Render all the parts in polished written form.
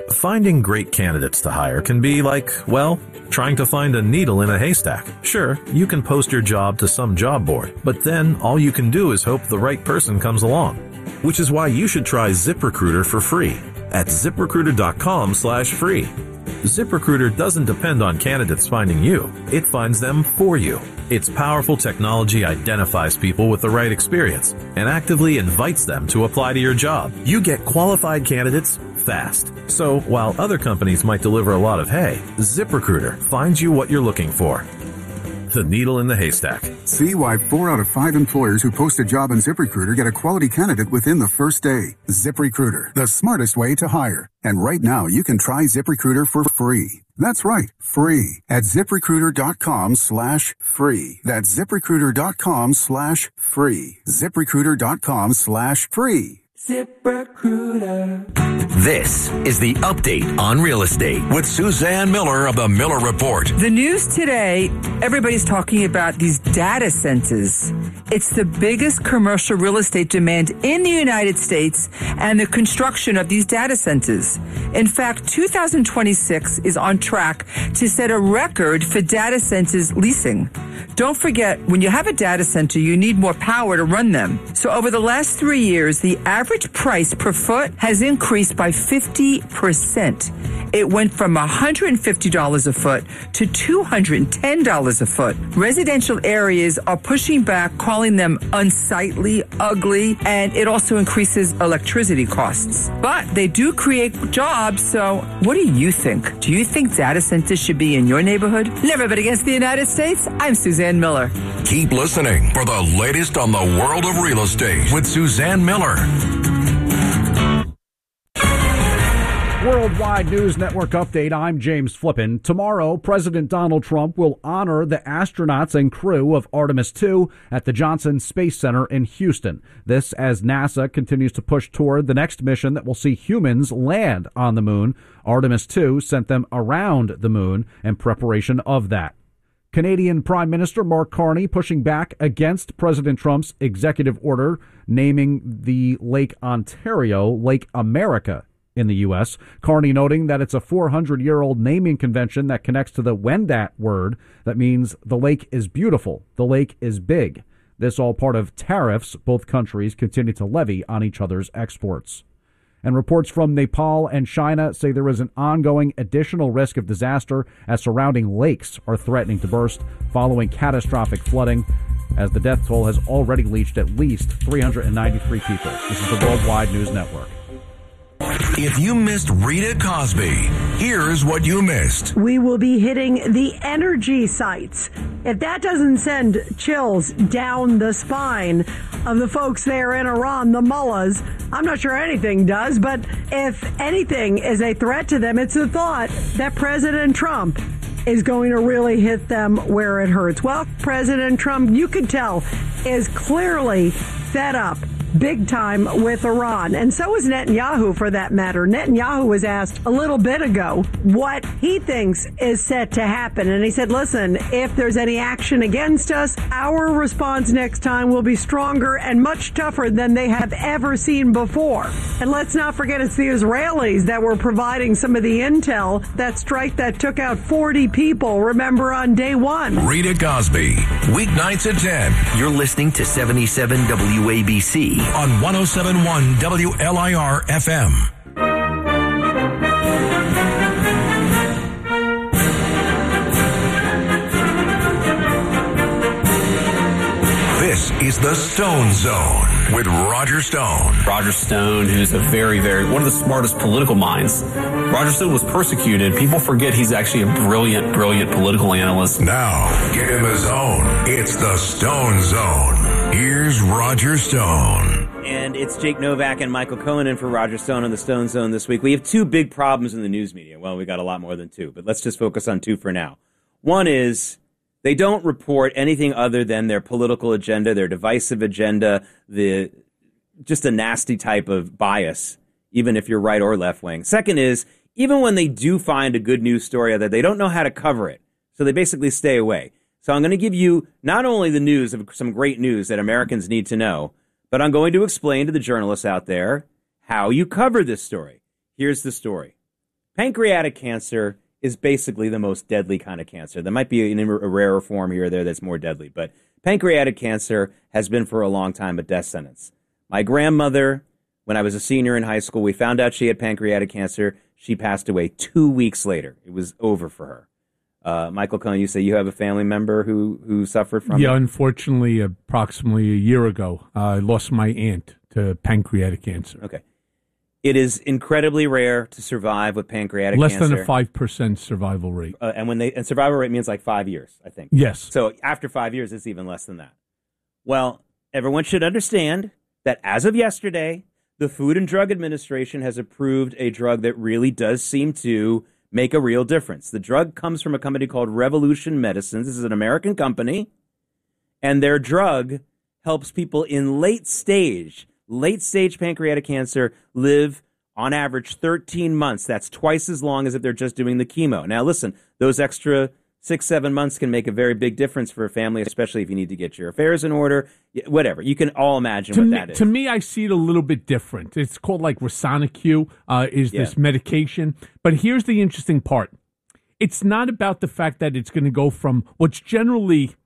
Finding great candidates to hire can be like, well, trying to find a needle in a haystack. Sure, you can post your job to some job board, but then all you can do is hope the right person comes along. Which is why you should try ZipRecruiter for free at ZipRecruiter.com/free. ZipRecruiter doesn't depend on candidates finding you. It finds them for you. Its powerful technology identifies people with the right experience and actively invites them to apply to your job. You get qualified candidates fast. So while other companies might deliver a lot of hay, ZipRecruiter finds you what you're looking for. The needle in the haystack. See why 4 out of 5 employers who post a job on ZipRecruiter get a quality candidate within the first day. ZipRecruiter, the smartest way to hire. And right now, you can try ZipRecruiter for free. That's right, free at ZipRecruiter.com/free. That's ZipRecruiter.com/free. ZipRecruiter.com/free. ZipRecruiter. This is the Update on Real Estate with Suzanne Miller of the Miller Report. The news today, everybody's talking about these data centers. It's the biggest commercial real estate demand in the United States and the construction of these data centers. In fact, 2026 is on track to set a record for data centers leasing. Don't forget, when you have a data center, you need more power to run them. So over the last 3 years, the average price per foot has increased by 50%. It went from $150 a foot to $210 a foot. Residential areas are pushing back, calling them unsightly, ugly, and it also increases electricity costs. But they do create jobs, so what do you think? Do you think data centers should be in your neighborhood? Never bet against the United States. I'm Suzanne Miller. Keep listening for the latest on the world of real estate with Suzanne Miller. Worldwide News Network update. I'm James Flippin. Tomorrow, President Donald Trump will honor the astronauts and crew of Artemis 2 at the Johnson Space Center in Houston. This as NASA continues to push toward the next mission that will see humans land on the moon. Artemis 2 sent them around the moon in preparation of that. Canadian Prime Minister Mark Carney pushing back against President Trump's executive order naming the Lake Ontario Lake America in the U.S. Carney noting that it's a 400-year-old naming convention that connects to the Wendat word that means the lake is beautiful, the lake is big. This all part of tariffs both countries continue to levy on each other's exports. And reports from Nepal and China say there is an ongoing additional risk of disaster as surrounding lakes are threatening to burst following catastrophic flooding, as the death toll has already reached at least 393 people. This is the Worldwide News Network. If you missed Rita Cosby, here's what you missed. We will be hitting the energy sites. If that doesn't send chills down the spine of the folks there in Iran, the mullahs, I'm not sure anything does, but if anything is a threat to them, it's the thought that President Trump is going to really hit them where it hurts. Well, President Trump, you could tell, is clearly fed up big time with Iran. And so is Netanyahu, for that matter. Netanyahu was asked a little bit ago what he thinks is set to happen. And he said, listen, if there's any action against us, our response next time will be stronger and much tougher than they have ever seen before. And let's not forget, it's the Israelis that were providing some of the intel, that strike that took out 40 people, remember, on day one. Rita Cosby, weeknights at 10. You're listening to 77 WABC. On 107.1 WLIR FM. This is the Stone Zone with Roger Stone. Roger Stone, who's a one of the smartest political minds. Roger Stone was persecuted. People forget he's actually a brilliant political analyst. Now, get in the zone. It's the Stone Zone. Here's Roger Stone. And it's Jake Novak and Michael Cohen in for Roger Stone on the Stone Zone this week. We have two big problems in the news media. Well, we got a lot more than two, but let's just focus on two for now. One is they don't report anything other than their political agenda, their divisive agenda, just a nasty type of bias, even if you're right or left wing. Second is, even when they do find a good news story, that they don't know how to cover it. So they basically stay away. So I'm going to give you not only the news of some great news that Americans need to know, but I'm going to explain to the journalists out there how you cover this story. Here's the story. pancreatic cancer is basically the most deadly kind of cancer. There might be a rarer form here or there that's more deadly, but pancreatic cancer has been for a long time a death sentence. My grandmother, when I was a senior in high school, we found out she had pancreatic cancer. She passed away 2 weeks later. It was over for her. Michael Cohen, you say you have a family member who suffered from it? Yeah, unfortunately, approximately a year ago, I lost my aunt to pancreatic cancer. Okay. It is incredibly rare to survive with pancreatic cancer. Less than a 5% survival rate. And survival rate means like 5 years, I think. Yes. So after 5 years, it's even less than that. Well, everyone should understand that as of yesterday, the Food and Drug Administration has approved a drug that really does seem to make a real difference. The drug comes from a company called Revolution Medicines. This is an American company, and their drug helps people in late stage pancreatic cancer live on average 13 months. That's twice as long as if they're just doing the chemo. Now, listen, those extra 6-7 months can make a very big difference for a family, especially if you need to get your affairs in order, whatever. You can all imagine what that is. To me, I see it a little bit different. It's called like Rosanacue this medication. But here's the interesting part. It's not about the fact that it's going to go from what's generally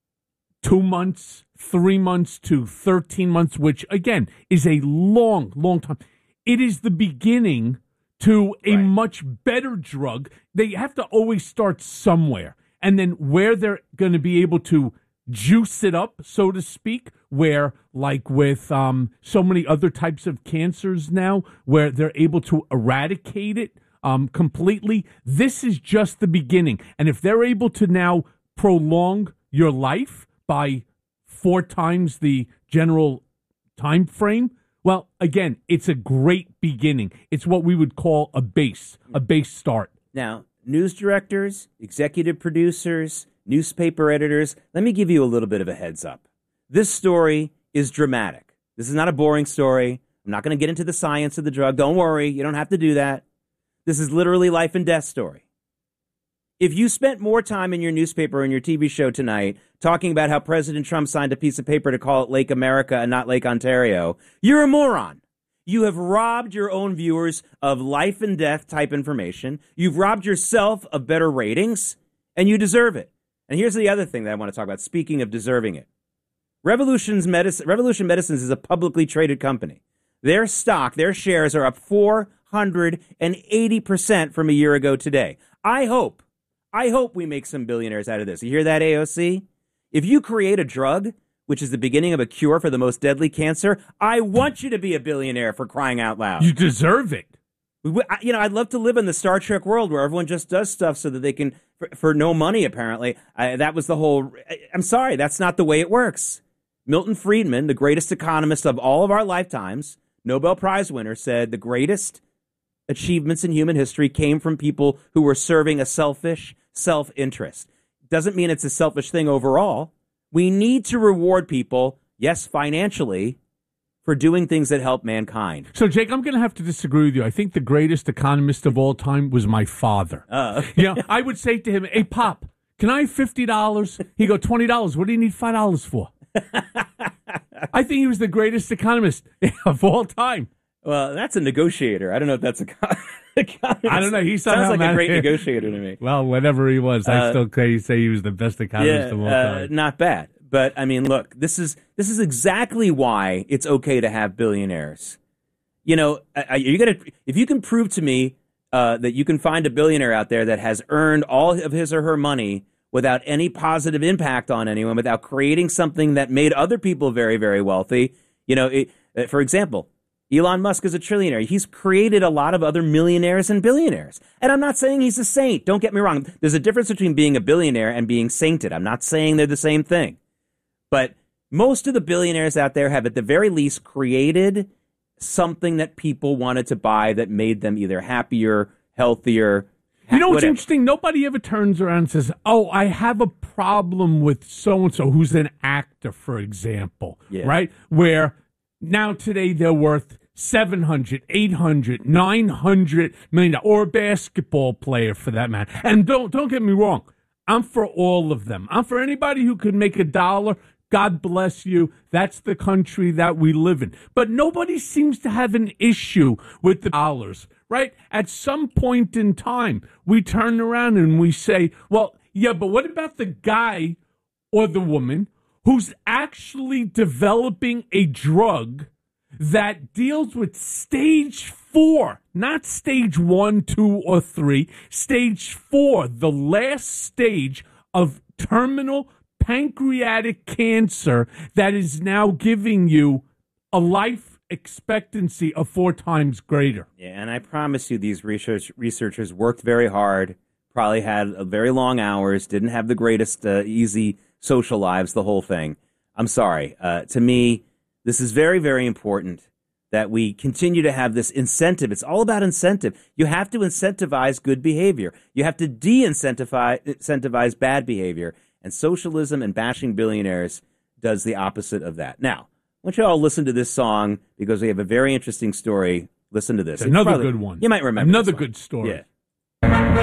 2 months, 3 months to 13 months, which, again, is a long, long time. It is the beginning to a much better drug. They have to always start somewhere. And then where they're going to be able to juice it up, so to speak, where like with so many other types of cancers now, where they're able to eradicate it completely. This is just the beginning. And if they're able to now prolong your life by 4 times the general time frame, well, again, it's a great beginning. It's what we would call a base start. Now, news directors, executive producers, newspaper editors, let me give you a little bit of a heads up. This story is dramatic. This is not a boring story. I'm not going to get into the science of the drug. Don't worry. You don't have to do that. This is literally life and death story. If you spent more time in your newspaper or in your TV show tonight talking about how President Trump signed a piece of paper to call it Lake America and not Lake Ontario, you're a moron. You have robbed your own viewers of life and death type information. You've robbed yourself of better ratings, and you deserve it. And here's the other thing that I want to talk about, speaking of deserving it. Revolution Medicines is a publicly traded company. Their stock, their shares are up 480% from a year ago today. I hope we make some billionaires out of this. You hear that, AOC? If you create a drug, which is the beginning of a cure for the most deadly cancer, I want you to be a billionaire, for crying out loud. You deserve it. I'd love to live in the Star Trek world where everyone just does stuff so that they can, for no money, apparently. That was the whole, I'm sorry, that's not the way it works. Milton Friedman, the greatest economist of all of our lifetimes, Nobel Prize winner, said the greatest achievements in human history came from people who were serving a selfish self-interest. Doesn't mean it's a selfish thing overall. We need to reward people, yes, financially, for doing things that help mankind. So, Jake, I'm going to have to disagree with you. I think the greatest economist of all time was my father. I would say to him, hey, Pop, can I have $50? He'd go, $20. What do you need $5 for? I think he was the greatest economist of all time. Well, that's a negotiator. I don't know if that's a economist. I don't know. He sounds like a great negotiator to me. Well, whatever he was, I still say he was the best economist of all time. Not bad. But, I mean, look, this is exactly why it's okay to have billionaires. You know, if you can prove to me that you can find a billionaire out there that has earned all of his or her money without any positive impact on anyone, without creating something that made other people very, very wealthy, for example, Elon Musk is a trillionaire. He's created a lot of other millionaires and billionaires. And I'm not saying he's a saint. Don't get me wrong. There's a difference between being a billionaire and being sainted. I'm not saying they're the same thing. But most of the billionaires out there have, at the very least, created something that people wanted to buy that made them either happier, healthier. You know what's interesting? Nobody ever turns around and says, oh, I have a problem with so-and-so who's an actor, for example, right? Where now today they're worth $700, $800, $900 million, or a basketball player for that matter. And don't get me wrong. I'm for all of them. I'm for anybody who could make $1 God bless you. That's the country that we live in. But nobody seems to have an issue with the dollars, right? At some point in time, we turn around and we say, well, yeah, but what about the guy or the woman who's actually developing a drug that deals with stage 4, not stage 1, 2, or 3, stage 4, the last stage of terminal pancreatic cancer that is now giving you a life expectancy of 4 times greater. Yeah, and I promise you these researchers worked very hard, probably had very long hours, didn't have the greatest easy social lives, the whole thing. I'm sorry. To me, this is very, very important that we continue to have this incentive. It's all about incentive. You have to incentivize good behavior. You have to de-incentivize bad behavior. And socialism and bashing billionaires does the opposite of that. Now, I want you all to listen to this song because we have a very interesting story. Listen to this. Another good one. You might remember another good story. Yeah.